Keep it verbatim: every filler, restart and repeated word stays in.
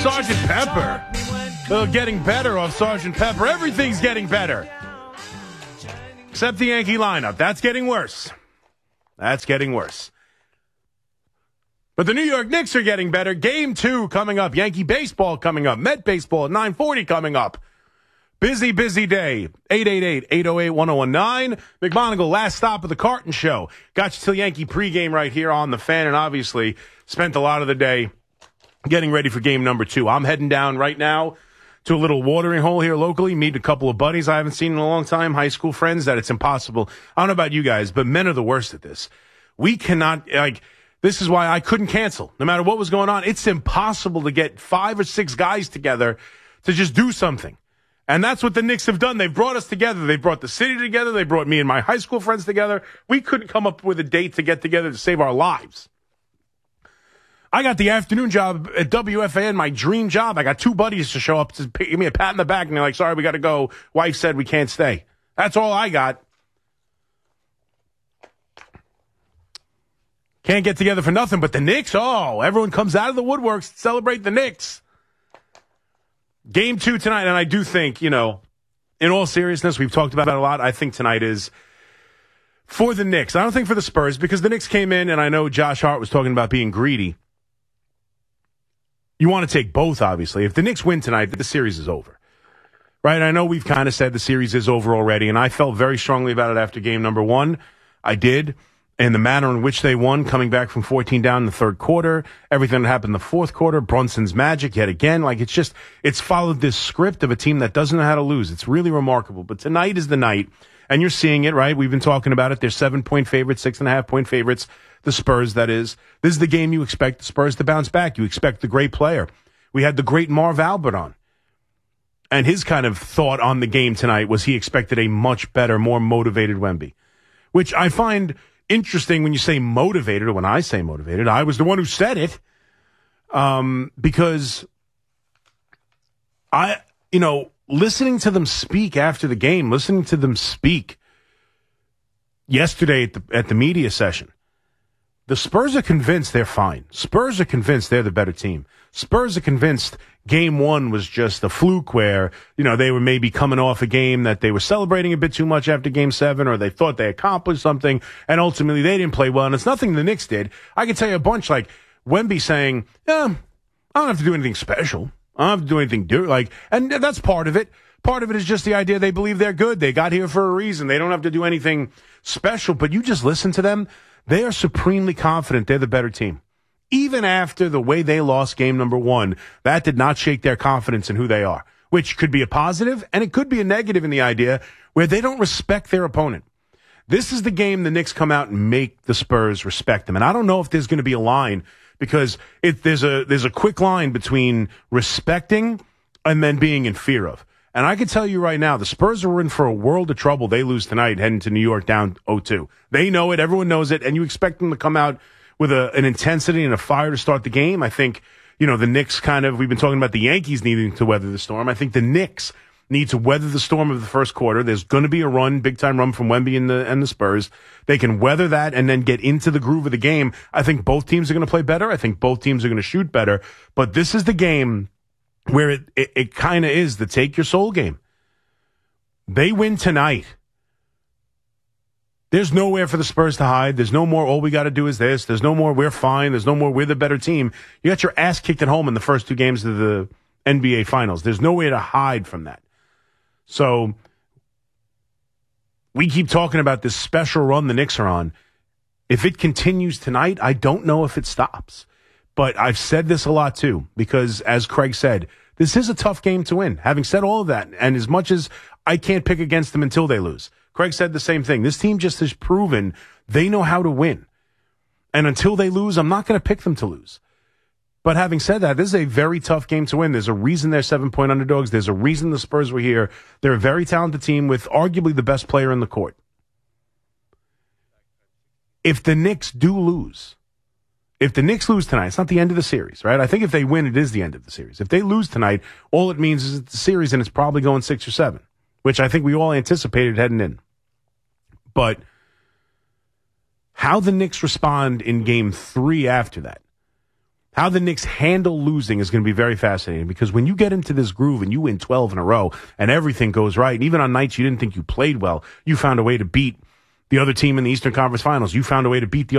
Sergeant Pepper. Uh, getting better off Sergeant Pepper. Everything's getting better. Except the Yankee lineup. That's getting worse. That's getting worse. But the New York Knicks are getting better. Game two coming up. Yankee baseball coming up. Met baseball at nine forty coming up. Busy, busy day. eight eight eight, eight oh eight, one oh one nine. McMonagle, last stop of the Carton Show. Got you till Yankee pregame right here on the Fan, and obviously spent a lot of the day getting ready for game number two. I'm heading down right now to a little watering hole here locally, meet a couple of buddies I haven't seen in a long time, high school friends, that it's impossible. I don't know about you guys, but men are the worst at this. We cannot, like, this is why I couldn't cancel. No matter what was going on, it's impossible to get five or six guys together to just do something. And that's what the Knicks have done. They've brought us together. They brought the city together. They brought me and my high school friends together. We couldn't come up with a date to get together to save our lives. I got the afternoon job at W F A N, my dream job. I got two buddies to show up to give me a pat in the back, and they're like, sorry, we got to go. Wife said we can't stay. That's all I got. Can't get together for nothing, but the Knicks, oh, everyone comes out of the woodworks to celebrate the Knicks. Game two tonight, and I do think, you know, in all seriousness, we've talked about it a lot. I think tonight is for the Knicks. I don't think for the Spurs, because the Knicks came in, and I know Josh Hart was talking about being greedy. You want to take both, obviously. If the Knicks win tonight, the series is over. Right? I know we've kind of said the series is over already, and I felt very strongly about it after game number one. I did. And the manner in which they won, coming back from fourteen down in the third quarter, everything that happened in the fourth quarter, Brunson's magic yet again. Like, it's just, it's followed this script of a team that doesn't know how to lose. It's really remarkable. But tonight is the night, and you're seeing it, right? We've been talking about it. They're seven-point favorites, six-and-a-half-point favorites. The Spurs, that is. This is the game you expect the Spurs to bounce back. You expect the great player. We had the great Marv Albert on. And his kind of thought on the game tonight was he expected a much better, more motivated Wemby. Which I find interesting when you say motivated, or when I say motivated. I was the one who said it. Um, because I, you know, listening to them speak after the game, listening to them speak yesterday at the, at the media session, the Spurs are convinced they're fine. Spurs are convinced they're the better team. Spurs are convinced game one was just a fluke where, you know, they were maybe coming off a game that they were celebrating a bit too much after game seven, or they thought they accomplished something, and ultimately they didn't play well, and it's nothing the Knicks did. I can tell you a bunch, like Wemby saying, yeah, I don't have to do anything special. I don't have to do anything do like, and that's part of it. Part of it is just the idea they believe they're good. They got here for a reason. They don't have to do anything special, but you just listen to them. They are supremely confident they're the better team. Even after the way they lost game number one, that did not shake their confidence in who they are, which could be a positive, and it could be a negative in the idea where they don't respect their opponent. This is the game the Knicks come out and make the Spurs respect them. And I don't know if there's going to be a line, because it, there's a there's a quick line between respecting and then being in fear of. And I can tell you right now, the Spurs are in for a world of trouble. They lose tonight heading to New York down oh two. They know it. Everyone knows it. And you expect them to come out with a, an intensity and a fire to start the game. I think, you know, the Knicks kind of, we've been talking about the Yankees needing to weather the storm. I think the Knicks need to weather the storm of the first quarter. There's going to be a run, big-time run from Wemby and the, and the Spurs. They can weather that and then get into the groove of the game. I think both teams are going to play better. I think both teams are going to shoot better. But this is the game where it, it, it kind of is the take your soul game. They win tonight. There's nowhere for the Spurs to hide. There's no more, all we got to do is this. There's no more, we're fine. There's no more, we're the better team. You got your ass kicked at home in the first two games of the N B A Finals. There's no way to hide from that. So we keep talking about this special run the Knicks are on. If it continues tonight, I don't know if it stops. But I've said this a lot, too, because, as Craig said, this is a tough game to win. Having said all of that, and as much as I can't pick against them until they lose, Craig said the same thing. This team just has proven they know how to win. And until they lose, I'm not going to pick them to lose. But having said that, this is a very tough game to win. There's a reason they're seven-point underdogs. There's a reason the Spurs were here. They're a very talented team with arguably the best player in the court. If the Knicks do lose, if the Knicks lose tonight, it's not the end of the series, right? I think if they win, it is the end of the series. If they lose tonight, all it means is it's the series and it's probably going six or seven, which I think we all anticipated heading in. But how the Knicks respond in game three after that How the Knicks handle losing is going to be very fascinating because when you get into this groove and you win twelve in a row and everything goes right, and even on nights you didn't think you played well, you found a way to beat the other team in the Eastern Conference Finals. You found a way to beat the